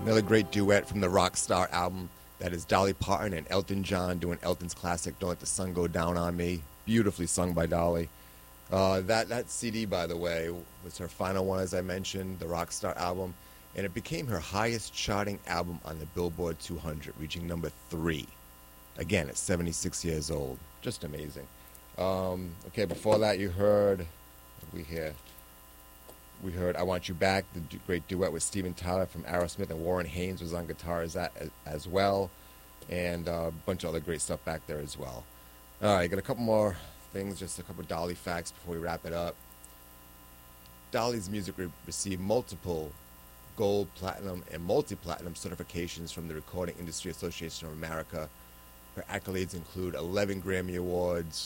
Another great duet from the Rockstar album. That is Dolly Parton and Elton John doing Elton's classic "Don't Let the Sun Go Down on Me." Beautifully sung by Dolly. That CD, by the way, was her final one, as I mentioned, the Rockstar album, and it became her highest charting album on the Billboard 200, reaching number 3. Again, at 76 years old. Just amazing. Okay, before that, you heard, what did we hear? We heard "I Want You Back," the great duet with Steven Tyler from Aerosmith, and Warren Haynes was on guitars as well, and a bunch of other great stuff back there as well. All right, got a couple more things, just a couple Dolly facts before we wrap it up. Dolly's music received multiple gold, platinum, and multi-platinum certifications from the Recording Industry Association of America. Her accolades include 11 Grammy Awards,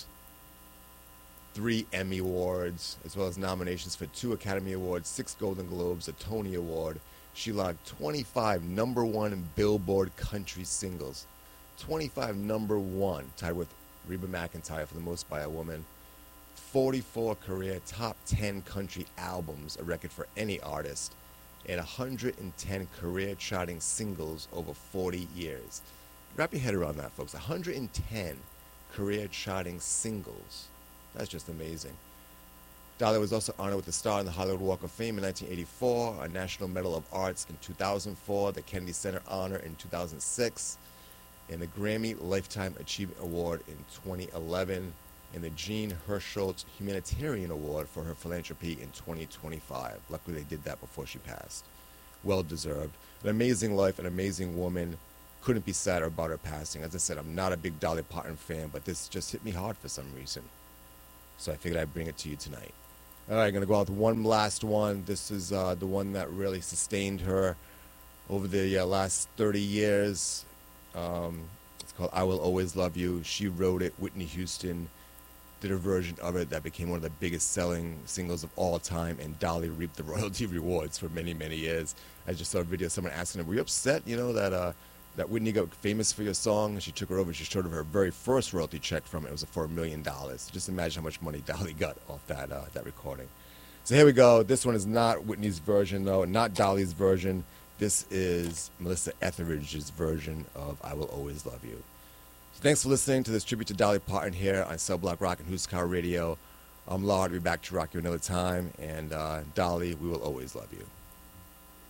3 Emmy Awards, as well as nominations for 2 Academy Awards, 6 Golden Globes, a Tony Award. She logged 25 number 1 Billboard country singles. 25 number 1, tied with Reba McEntire for the most by a woman. 44 career top 10 country albums, a record for any artist. And 110 career charting singles over 40 years. Wrap your head around that, folks. 110 career charting singles. That's just amazing. Dolly was also honored with a star in the Hollywood Walk of Fame in 1984, a National Medal of Arts in 2004, the Kennedy Center Honor in 2006, and the Grammy Lifetime Achievement Award in 2011, and the Jean Hersholt Humanitarian Award for her philanthropy in 2025. Luckily, they did that before she passed. Well deserved. An amazing life, an amazing woman. Couldn't be sadder about her passing. As I said, I'm not a big Dolly Parton fan, but this just hit me hard for some reason. So I figured I'd bring it to you tonight. All right, going to go out with one last one. This is the one that really sustained her over the last 30 years. It's called "I Will Always Love You." She wrote it. Whitney Houston did a version of it that became one of the biggest selling singles of all time, and Dolly reaped the royalty rewards for many, many years. I just saw a video of someone asking her, were you upset, that Whitney got famous for your song? And she took her over and she showed her very first royalty check from it. It was for $1 million. Just imagine how much money Dolly got off that recording. So here we go. This one is not Whitney's version, though, not Dolly's version. This is Melissa Etheridge's version of "I Will Always Love You." So thanks for listening to this tribute to Dolly Parton here on Cell Block Rock and Who's Car Radio. I'm Lard. We'll be back to rock you another time. And Dolly, we will always love you.